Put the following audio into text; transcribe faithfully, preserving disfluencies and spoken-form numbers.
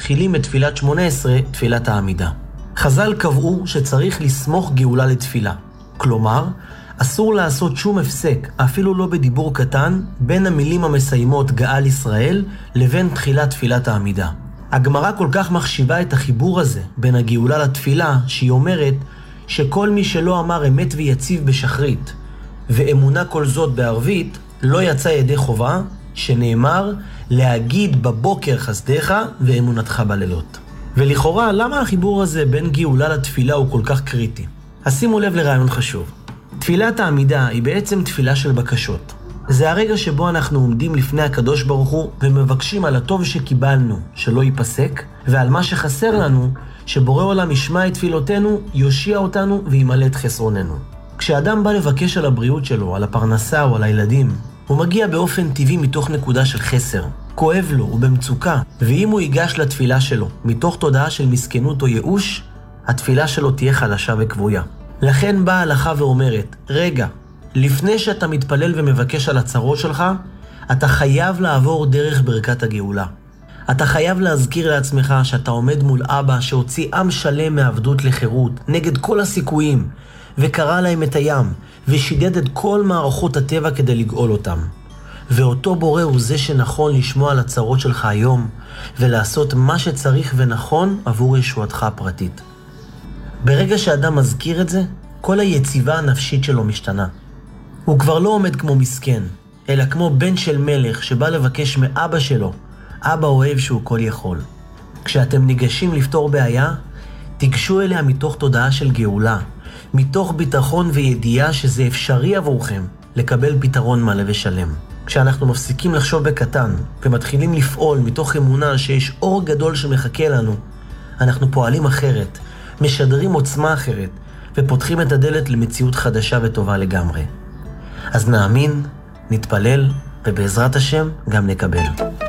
מתחילים את תפילת שמונה עשרה, תפילת העמידה. חז"ל קבעו שצריך לסמוך גאולה לתפילה. כלומר, אסור לעשות שום הפסק, אפילו לא בדיבור קטן, בין המילים המסיימות גאל ישראל לבין תחילת תפילת העמידה. הגמרא כל כך מחשיבה את החיבור הזה בין הגאולה לתפילה, שהיא אומרת שכל מי שלא אמר אמת ויציב בשחרית, ואמונה כל זאת בערבית, לא יצא ידי חובה, שנאמר להגיד בבוקר חסדך ואמונתך בלילות. ולכאורה, למה החיבור הזה בין גאולה לתפילה הוא כל כך קריטי? אז שימו לב לרעיון חשוב. תפילת העמידה היא בעצם תפילה של בקשות. זה הרגע שבו אנחנו עומדים לפני הקדוש ברוך הוא ומבקשים על הטוב שקיבלנו שלא ייפסק, ועל מה שחסר לנו שבורא עולם ישמע את תפילותינו, יושיע אותנו וימלא את חסרוננו. כשאדם בא לבקש על הבריאות שלו, על הפרנסה או על הילדים, הוא מגיע באופן טבעי מתוך נקודה של חסר. כואב לו, הוא במצוקה, ואם הוא ייגש לתפילה שלו מתוך תודעה של מסכנות או ייאוש, התפילה שלו תהיה חלשה וכבויה. לכן באה ההלכה ואומרת, רגע, לפני שאתה מתפלל ומבקש על הצרות שלך, אתה חייב לעבור דרך ברכת הגאולה. אתה חייב להזכיר לעצמך שאתה עומד מול אבא שהוציא עם שלם מעבדות לחירות, נגד כל הסיכויים, וקרא להם את הים, ושידד את כל מערכות הטבע כדי לגאול אותם. ואותו בורא הוא זה שנכון לשמוע על הצרות שלך היום, ולעשות מה שצריך ונכון עבור ישועתך הפרטית. ברגע שאדם מזכיר את זה, כל היציבה הנפשית שלו משתנה. הוא כבר לא עומד כמו מסכן, אלא כמו בן של מלך שבא לבקש מאבא שלו, אבא אוהב שהוא כל יכול. כשאתם ניגשים לפתור בעיה, תיגשו אליה מתוך תודעה של גאולה, מתוך ביטחון וידיעה שזה אפשרי עבורכם לקבל פתרון מלא ושלם. כשאנחנו מפסיקים לחשוב בקטן ומתחילים לפעול מתוך אמונה שיש אור גדול שמחכה לנו, אנחנו פועלים אחרת, משדרים עוצמה אחרת, ופותחים את הדלת למציאות חדשה וטובה לגמרי. אז נאמין, נתפלל, ובעזרת השם גם נקבל.